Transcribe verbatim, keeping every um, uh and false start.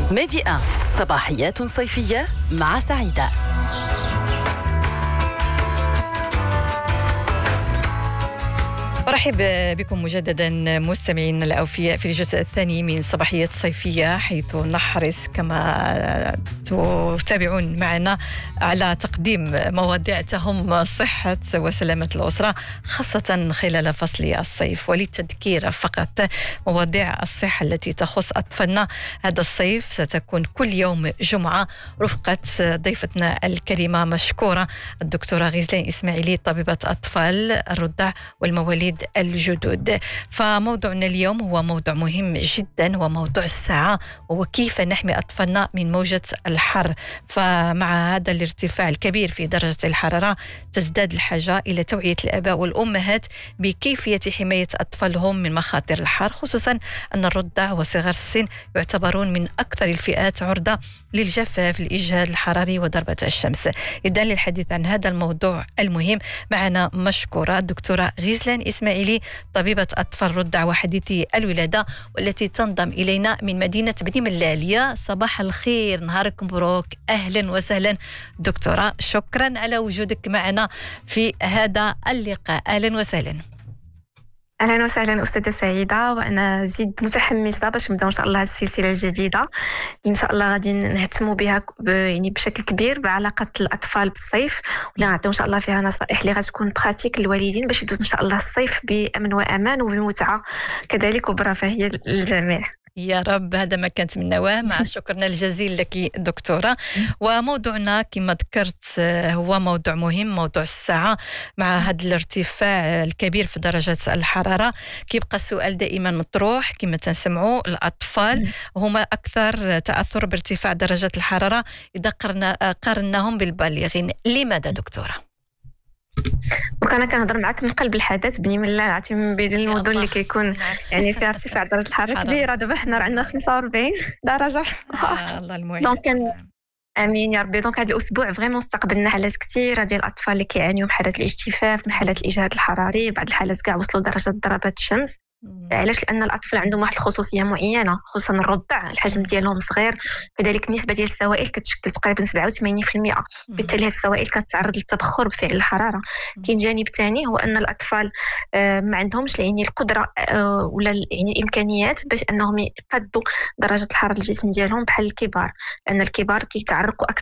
ميديا صباحيات صيفية مع سعيدة. أرحب بكم مجددا مستمعين الأوفياء في الجزء الثاني من صباحيات صيفية، حيث نحرص كما تتابعون معنا على تقديم مواضيع تهم صحة وسلامة الأسرة، خاصة خلال فصل الصيف. وللتذكير فقط، مواضيع الصحة التي تخص أطفالنا هذا الصيف ستكون كل يوم جمعة رفقة ضيفتنا الكريمة مشكورة الدكتورة غزلان إسماعيلي، طبيبة أطفال الرضع والمواليد الجدد. فموضوعنا اليوم هو موضوع مهم جدا، هو موضوع الساعة، وهو كيف نحمي أطفالنا من موجة الحر. فمع هذا الارتفاع الكبير في درجة الحرارة تزداد الحاجة إلى توعية الآباء والأمهات بكيفية حماية أطفالهم من مخاطر الحر، خصوصا أن الرضع وصغار السن يعتبرون من أكثر الفئات عرضة للجفاف، الإجهاد الحراري وضربة الشمس. إذن للحديث عن هذا الموضوع المهم معنا مشكورة الدكتورة غزلان إسماعيلي، طبيبة أطفال رضع وحديثي الولادة، والتي تنضم إلينا من مدينة بني ملالية. صباح الخير، نهارك مبروك، أهلا وسهلا دكتورة، شكرا على وجودك معنا في هذا اللقاء. أهلا وسهلا. اهلا وسهلا استاذه سعيده، وانا زيد متحمسه باش نبداو ان شاء الله السلسله الجديده اللي ان شاء الله غادي نهتموا بها يعني بشكل كبير بعلاقه الاطفال بالصيف، ولا نعطيو ان شاء الله فيها نصائح اللي غتكون براتيك للوالدين باش يدوز ان شاء الله الصيف بامن وامان وبمتعه كذلك وبرفاهيه للجميع يا رب. هذا ما كانت من نواه، مع شكرنا الجزيل لك دكتورة. وموضوعنا كما ذكرت هو موضوع مهم، موضوع الساعة. مع هذا الارتفاع الكبير في درجة الحرارة كيبقى السؤال دائما مطروح، كما تنسمعوا الأطفال هما أكثر تأثر بارتفاع درجة الحرارة إذا قارناهم بالبالغين. لماذا دكتورة؟ وكان كنهضر معك من قلب الحدث. بني ملال عرفتي من بين المدن اللي كيكون يعني فيها ارتفاع درجه الحراره كبيره. دابا حنا عندنا خمسة وأربعين درجه. آه الله المعين. دونك امين يا ربي. دونك هذا الاسبوع فريمون استقبلنا حالات كثيره ديال الاطفال اللي كيعانيوا من حالات الاجتفاف، من حالات الاجهاد الحراري، بعض الحالات كاع وصلوا لدرجه ضربات الشمس. علاش؟ لان الاطفال عندهم واحد الخصوصيه معينه، خصوصا الرضع الحجم ديالهم صغير، كذلك النسبه ديال السوائل كتشكل تقريبا سبعة وثمانين بالمئة، بالتالي هذه السوائل كتعرض للتبخر بفعل الحراره. كاين جانب ثاني هو ان الاطفال ما عندهمش يعني القدره ولا يعني الامكانيات باش انهم يقادوا درجه الحراره الجسم ديالهم بحال الكبار، لان الكبار كيتعرقوا اكثر